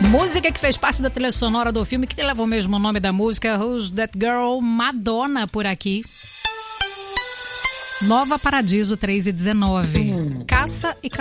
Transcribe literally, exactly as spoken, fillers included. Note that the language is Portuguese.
Música que fez parte da trilha sonora do filme, que leva o mesmo nome da música, Who's That Girl? Madonna por aqui. Nova Paradiso três e dezenove. Caça e